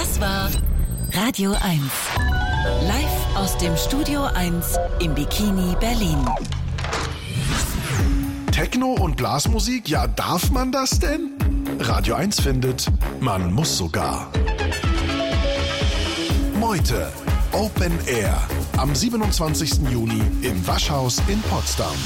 Das war Radio 1. Live aus dem Studio 1 im Bikini Berlin. Techno und Blasmusik, ja, darf man das denn? Radio 1 findet, man muss sogar. Meute, Open Air, am 27. Juni im Waschhaus in Potsdam.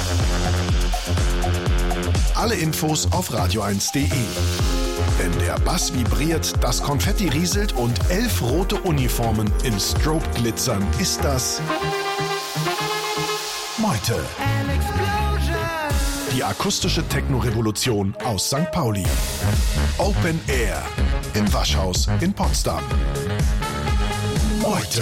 Alle Infos auf radio1.de. Wenn der Bass vibriert, das Konfetti rieselt und 11 rote Uniformen im Strobe glitzern, ist das Meute. Die akustische Techno-Revolution aus St. Pauli. Open Air im Waschhaus in Potsdam. Meute.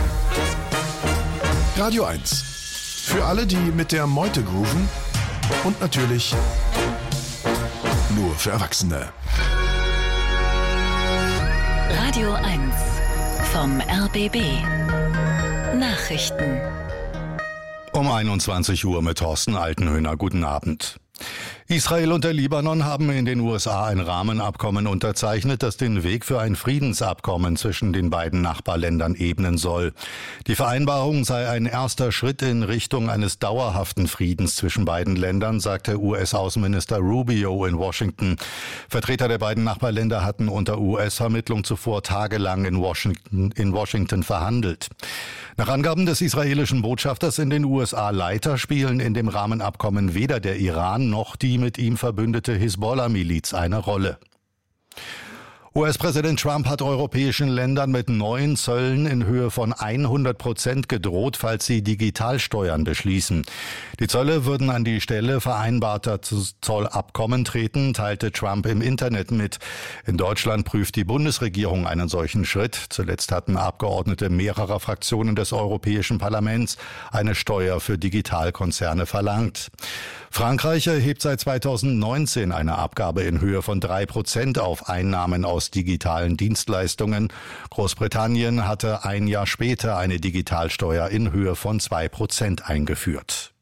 Radio 1. Für alle, die mit der Meute grooven und natürlich nur für Erwachsene. Radio 1 vom RBB. Nachrichten. Um 21 Uhr mit Thorsten Altenhöhner. Guten Abend. Israel und der Libanon haben in den USA ein Rahmenabkommen unterzeichnet, das den Weg für ein Friedensabkommen zwischen den beiden Nachbarländern ebnen soll. Die Vereinbarung sei ein erster Schritt in Richtung eines dauerhaften Friedens zwischen beiden Ländern, sagte US-Außenminister Rubio in Washington. Vertreter der beiden Nachbarländer hatten unter US-Vermittlung zuvor tagelang in Washington verhandelt. Nach Angaben des israelischen Botschafters in den USA Leiter spielen in dem Rahmenabkommen weder der Iran noch die mit ihm verbündete Hisbollah-Miliz eine Rolle. US-Präsident Trump hat europäischen Ländern mit neuen Zöllen in Höhe von 100% gedroht, falls sie Digitalsteuern beschließen. Die Zölle würden an die Stelle vereinbarter Zollabkommen treten, teilte Trump im Internet mit. In Deutschland prüft die Bundesregierung einen solchen Schritt. Zuletzt hatten Abgeordnete mehrerer Fraktionen des Europäischen Parlaments eine Steuer für Digitalkonzerne verlangt. Frankreich erhebt seit 2019 eine Abgabe in Höhe von 3% auf Einnahmen aus digitalen Dienstleistungen. Großbritannien hatte ein Jahr später eine Digitalsteuer in Höhe von 2% eingeführt.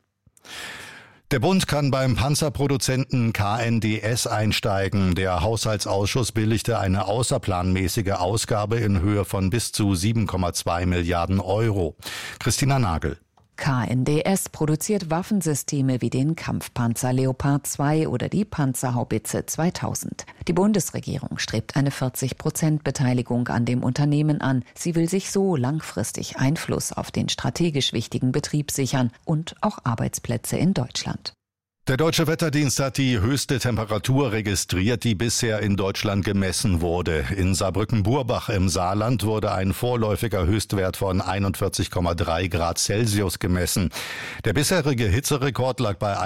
Der Bund kann beim Panzerproduzenten KNDS einsteigen. Der Haushaltsausschuss billigte eine außerplanmäßige Ausgabe in Höhe von bis zu 7,2 Milliarden Euro. Christina Nagel. KNDS produziert Waffensysteme wie den Kampfpanzer Leopard 2 oder die Panzerhaubitze 2000. Die Bundesregierung strebt eine 40% Beteiligung an dem Unternehmen an. Sie will sich so langfristig Einfluss auf den strategisch wichtigen Betrieb sichern und auch Arbeitsplätze in Deutschland. Der Deutsche Wetterdienst hat die höchste Temperatur registriert, die bisher in Deutschland gemessen wurde. In Saarbrücken-Burbach im Saarland wurde ein vorläufiger Höchstwert von 41,3 Grad Celsius gemessen. Der bisherige Hitzerekord lag bei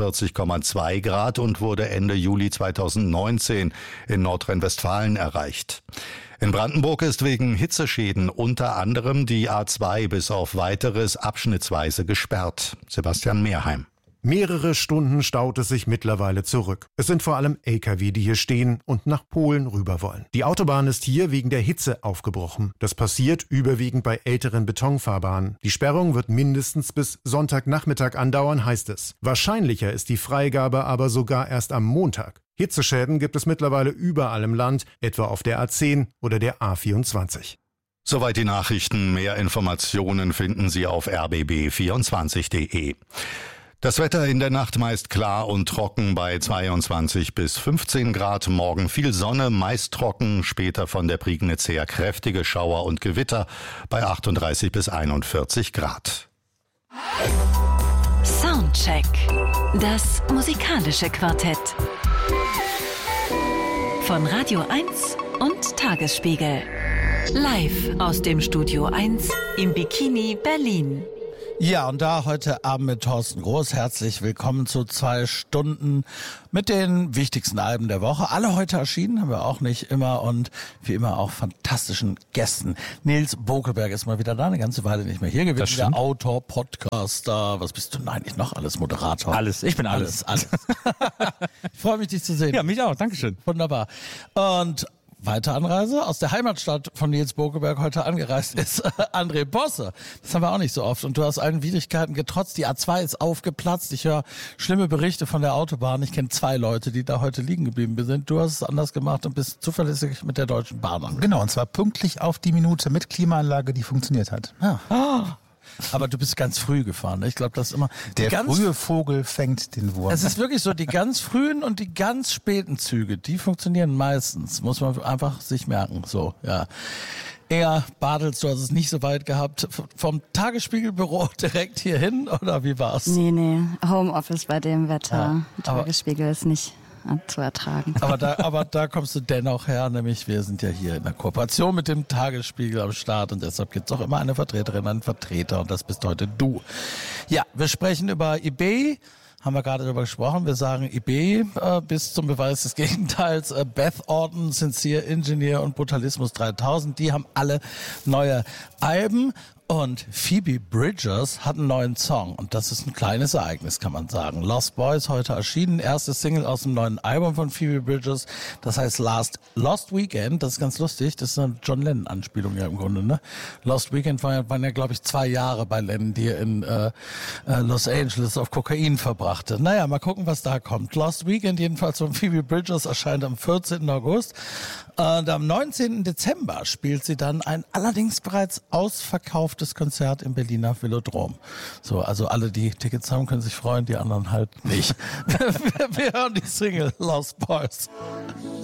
41,2 Grad und wurde Ende Juli 2019 in Nordrhein-Westfalen erreicht. In Brandenburg ist wegen Hitzeschäden unter anderem die A2 bis auf Weiteres abschnittsweise gesperrt. Sebastian Mehrheim. Mehrere Stunden staut es sich mittlerweile zurück. Es sind vor allem Lkw, die hier stehen und nach Polen rüber wollen. Die Autobahn ist hier wegen der Hitze aufgebrochen. Das passiert überwiegend bei älteren Betonfahrbahnen. Die Sperrung wird mindestens bis Sonntagnachmittag andauern, heißt es. Wahrscheinlicher ist die Freigabe aber sogar erst am Montag. Hitzeschäden gibt es mittlerweile überall im Land, etwa auf der A10 oder der A24. Soweit die Nachrichten. Mehr Informationen finden Sie auf rbb24.de. Das Wetter in der Nacht meist klar und trocken bei 22 bis 15 Grad. Morgen viel Sonne, meist trocken. Später von der Prignitz her kräftige Schauer und Gewitter bei 38 bis 41 Grad. Soundcheck. Das musikalische Quartett. Von Radio 1 und Tagesspiegel. Live aus dem Studio 1 im Bikini Berlin. Ja, und da heute Abend mit Thorsten Groß. Herzlich willkommen zu 2 Stunden mit den wichtigsten Alben der Woche. Alle heute erschienen, haben wir auch nicht immer und wie immer auch fantastischen Gästen. Nils Bokelberg ist mal wieder da, eine ganze Weile nicht mehr hier gewesen. Der Autor, Podcaster, was bist du denn eigentlich noch alles? Moderator? Alles, ich bin alles. Ich freue mich, dich zu sehen. Ja, mich auch, dankeschön. Wunderbar. Und Weiter Anreise aus der Heimatstadt von Nils Bokeberg heute angereist ist André Bosse. Das haben wir auch nicht so oft. Und du hast allen Widrigkeiten getrotzt. Die A2 ist aufgeplatzt. Ich höre schlimme Berichte von der Autobahn. Ich kenne 2 Leute, die da heute liegen geblieben sind. Du hast es anders gemacht und bist zuverlässig mit der Deutschen Bahn angekommen. Genau, und zwar pünktlich auf die Minute mit Klimaanlage, die funktioniert hat. Ja. Aber du bist ganz früh gefahren. Ich glaube, das ist immer... Der frühe Vogel fängt den Wurm. Es ist wirklich so, die ganz frühen und die ganz späten Züge, die funktionieren meistens. Muss man einfach sich merken. So, ja. Eher Bartels, du hast es nicht so weit gehabt. Vom Tagesspiegelbüro direkt hier hin, oder wie war's? Nee. Homeoffice bei dem Wetter. Ja, Tagesspiegel ist nicht zu ertragen. Aber da kommst du dennoch her, nämlich wir sind ja hier in der Kooperation mit dem Tagesspiegel am Start und deshalb gibt es auch immer eine Vertreterin, einen Vertreter und das bist heute du. Ja, wir sprechen über eBay. Haben wir gerade darüber gesprochen. Wir sagen eBay bis zum Beweis des Gegenteils. Beth Orton, Sincere Engineer und Brutalismus 3000, die haben alle neue Alben. Und Phoebe Bridgers hat einen neuen Song und das ist ein kleines Ereignis, kann man sagen. Lost Boys heute erschienen, erste Single aus dem neuen Album von Phoebe Bridgers, das heißt Lost Weekend, das ist ganz lustig, das ist eine John Lennon-Anspielung ja im Grunde, ne? Lost Weekend waren ja glaube ich 2 Jahre bei Lennon, die er in Los Angeles auf Kokain verbrachte. Naja, mal gucken, was da kommt. Lost Weekend jedenfalls von Phoebe Bridgers erscheint am 14. August. Und am 19. Dezember spielt sie dann ein allerdings bereits ausverkauftes Konzert im Berliner Velodrom. So, also alle, die Tickets haben, können sich freuen, die anderen halt nicht. Wir hören die Single Lost Boys.